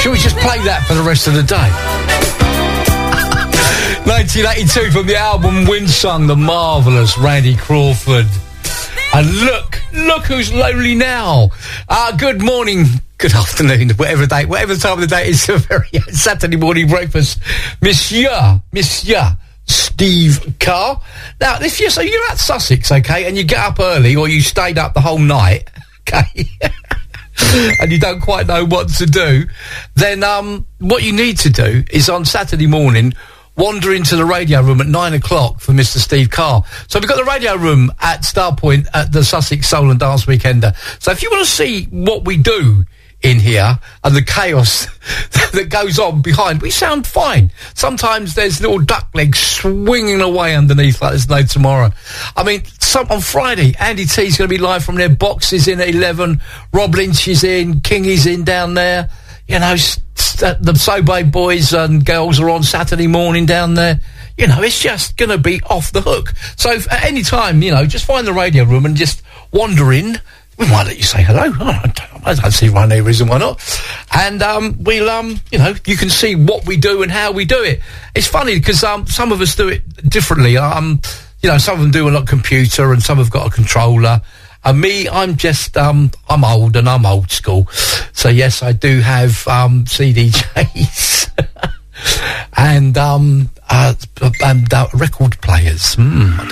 Shall we just play that for the rest of the day? 1982 from the album Windsung, the marvellous Randy Crawford. And look who's lonely now. Good morning, good afternoon, whatever time of the day it is, a very Saturday morning breakfast. Monsieur Steve Carr. Now, if you're at Sussex, okay, and you get up early or you stayed up the whole night, okay, and you don't quite know what to do, then what you need to do is on Saturday morning wander into the radio room at 9 o'clock for Mr. Steve Carr. So we've got the radio room at Starpoint at the Sussex Soul and Dance Weekender. So if you want to see what we do in here and the chaos that goes on behind, we sound fine. Sometimes there's little duck legs swinging away underneath like there's no tomorrow. I mean, on Friday, Andy T's going to be live from their boxes in at 11. Rob Lynch is in, King is in down there. You know, the Sobe boys and girls are on Saturday morning down there. You know, it's just going to be off the hook. So at any time, you know, just find the radio room and just wander in. We might let you say hello. I don't see any reason why not. And we'll, you know, you can see what we do and how we do it. It's funny because some of us do it differently. You know, some of them do a lot of computer and some have got a controller. And me, I'm just, I'm old and I'm old school. So yes, I do have, CDJs and record players.